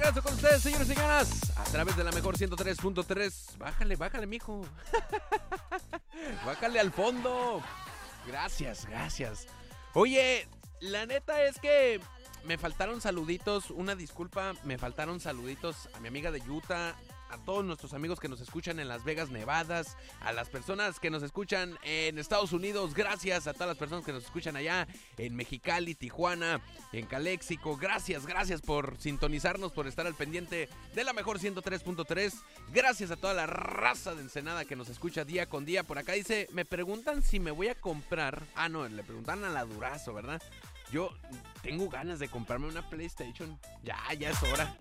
regreso con ustedes, señores y señoras, a través de la mejor 103.3. Bájale, mijo. Bájale al fondo. Gracias. Oye, la neta es que me faltaron saluditos, una disculpa, me faltaron saluditos a mi amiga de Utah, a todos nuestros amigos que nos escuchan en Las Vegas, Nevadas, a las personas que nos escuchan en Estados Unidos, gracias a todas las personas que nos escuchan allá en Mexicali, Tijuana, en Caléxico, gracias por sintonizarnos, por estar al pendiente de la mejor 103.3, gracias a toda la raza de Ensenada que nos escucha día con día. Por acá dice, me preguntan si me voy a comprar, le preguntan a la Durazo, ¿verdad? Yo tengo ganas de comprarme una PlayStation, ya es hora.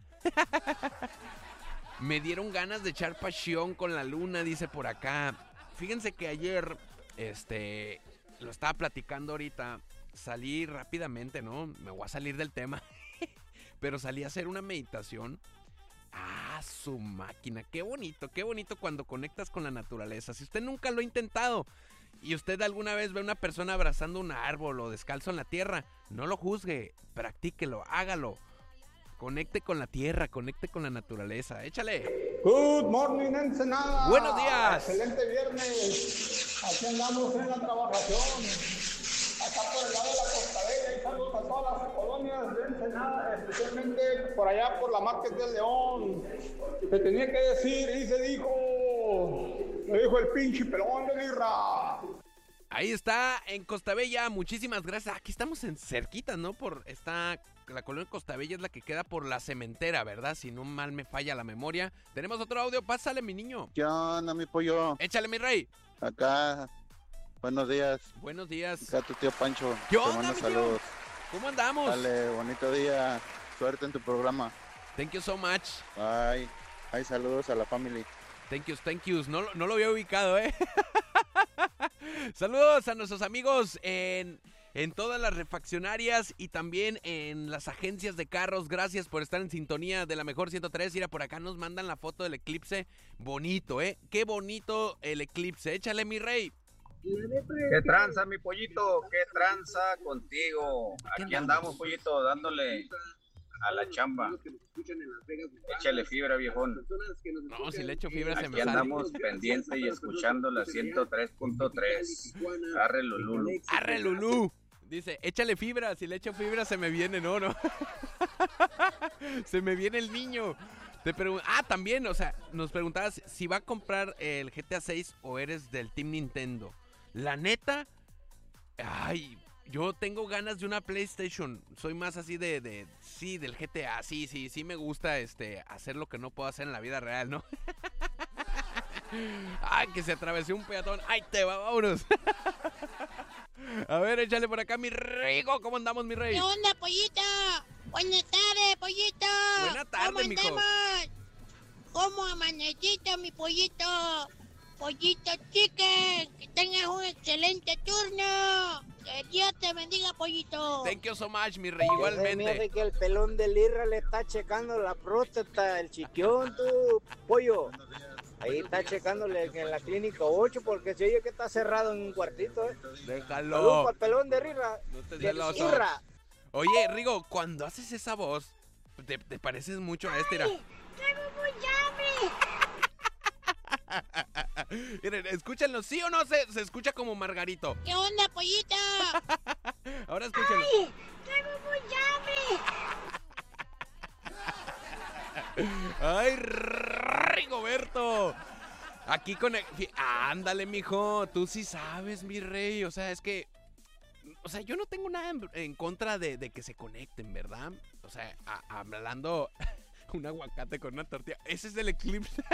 Me dieron ganas de echar pasión con la luna, dice por acá. Fíjense que ayer, lo estaba platicando ahorita, salí rápidamente, ¿no? Me voy a salir del tema. Pero salí a hacer una meditación. Su máquina, qué bonito cuando conectas con la naturaleza. Si usted nunca lo ha intentado y usted alguna vez ve a una persona abrazando un árbol o descalzo en la tierra, no lo juzgue, practíquelo, hágalo. Conecte con la tierra, conecte con la naturaleza. Échale. Good morning, Ensenada. Buenos días. Excelente viernes. Aquí andamos en la trabajación. Acá por el lado de la Costa Bella. Y saludos a todas las colonias de Ensenada, especialmente por allá por la Márquez del León. Se tenía que decir y se dijo. Lo dijo el pinche pelón de Guirra. Ahí está, en Costa Bella, muchísimas gracias. Aquí estamos en cerquita, ¿no? La colonia Costa Bella es la que queda por la cementera, ¿verdad? Si no mal me falla la memoria. Tenemos otro audio, pásale, mi niño. ¿Qué onda, mi pollo? Échale, mi rey. Acá, buenos días. Buenos días. Acá tu tío Pancho. ¿Qué onda, mi saludos. tío? ¿Cómo andamos? Dale, bonito día. Suerte en tu programa. Thank you so much. Bye. Hay saludos a la family. Thank yous. No lo había ubicado, ¿eh? Saludos a nuestros amigos en todas las refaccionarias y también en las agencias de carros. Gracias por estar en sintonía de la mejor 103. Mira, por acá nos mandan la foto del eclipse. Bonito, ¿eh? Qué bonito el eclipse. Échale, mi rey. ¿Qué tranza, mi pollito? ¿Qué tranza contigo? Aquí andamos, pollito, dándole a la chamba. Échale fibra, viejón. No, si le echo fibra se me Aquí sale. andamos pendiente y escuchando la 103.3. Arre Lulú. Dice, échale fibra, si le echo fibra se me viene, no. Se me viene el niño. También, o sea, nos preguntabas si va a comprar el GTA 6 o eres del Team Nintendo. La neta, yo tengo ganas de una PlayStation. Soy más así del GTA. Sí me gusta hacer lo que no puedo hacer en la vida real, ¿no? Que se atravesó un peatón. ¡Ay, te va, vámonos! A ver, échale por acá, mi Rigo. ¿Cómo andamos, mi rey? ¿Qué onda, pollita? Buenas tardes, pollito. Buenas tardes, mijo. ¿Cómo andamos? ¿Cómo amaneciste, mi pollito? Pollito chicken, que tengas un excelente turno. Que Dios te bendiga, pollito. Thank you so much, mi rey, igualmente. Me hace que el pelón del Irra le está checando la próstata, el chiquión, tu pollo. Ahí está checándole en la clínica 8 porque se oye que está cerrado en un cuartito, ¿eh? Déjalo. Saludos para el pelón de Irra. No te celoso. Irra. Oye, Rigo, cuando haces esa voz, te pareces mucho a Mira, Miren, escúchenlo, ¿sí o no? Se escucha como Margarito. ¿Qué onda, pollita? Ahora escúchenlo. ¡Tengo mucha hambre! ¡Ay, Rigoberto! Aquí con ándale, mijo, tú sí sabes, mi rey. O sea, es que... O sea, yo no tengo nada en contra de que se conecten, ¿verdad? O sea, hablando... Un aguacate con una tortilla. Ese es el eclipse.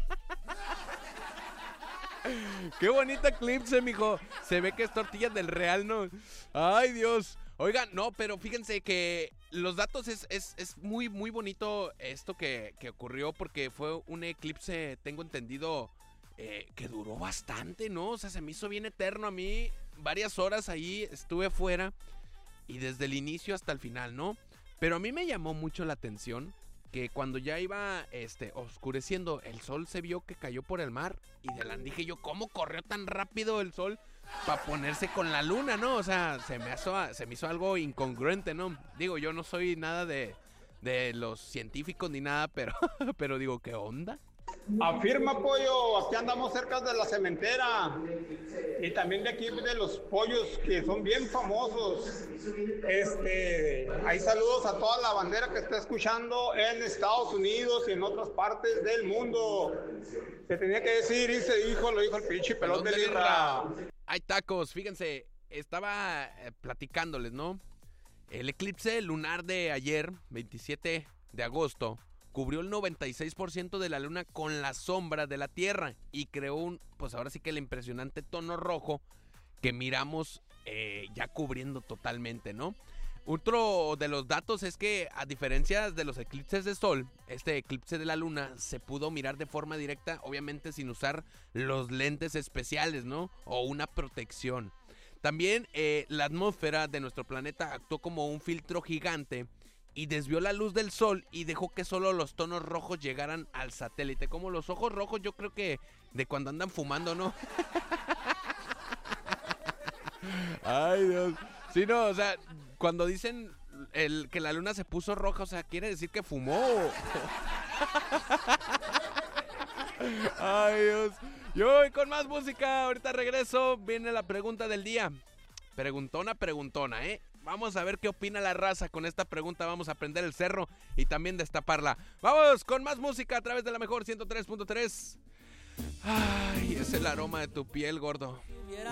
Qué bonito eclipse, mijo. Se ve que es tortilla del Real, ¿no? Ay, Dios. Oigan, no, pero fíjense que los datos es muy, muy bonito esto que ocurrió porque fue un eclipse, tengo entendido, que duró bastante, ¿no? O sea, se me hizo bien eterno a mí. Varias horas ahí estuve fuera y desde el inicio hasta el final, ¿no? Pero a mí me llamó mucho la atención que cuando ya iba oscureciendo, el sol se vio que cayó por el mar. Y de la dije yo, ¿cómo corrió tan rápido el sol para ponerse con la luna, no? O sea, se me hizo algo incongruente, ¿no? Digo, yo no soy nada de de los científicos ni nada, pero digo, ¿qué onda? Afirma, pollo, aquí andamos cerca de la cementera y también de aquí de los pollos que son bien famosos. Hay saludos a toda la bandera que está escuchando en Estados Unidos y en otras partes del mundo. Se tenía que decir y se dijo, lo dijo el pinche pelón de lirra. Hay tacos, fíjense, estaba platicándoles, ¿no? El eclipse lunar de ayer, 27 de agosto, cubrió el 96% de la luna con la sombra de la Tierra y creó pues ahora sí que el impresionante tono rojo que miramos ya cubriendo totalmente, ¿no? Otro de los datos es que, a diferencia de los eclipses de sol, este eclipse de la luna se pudo mirar de forma directa, obviamente sin usar los lentes especiales, ¿no? O una protección. También la atmósfera de nuestro planeta actuó como un filtro gigante y desvió la luz del sol y dejó que solo los tonos rojos llegaran al satélite. Como los ojos rojos, yo creo que de cuando andan fumando, ¿no? Ay, Dios. Sí, no, o sea, cuando dicen que la luna se puso roja, o sea, quiere decir que fumó. Ay, Dios. Yo voy con más música. Ahorita regreso. Viene la pregunta del día. Preguntona, ¿eh? Vamos a ver qué opina la raza con esta pregunta. Vamos a prender el cerro y también destaparla. Vamos con más música a través de la mejor 103.3. Ay, es el aroma de tu piel, gordo.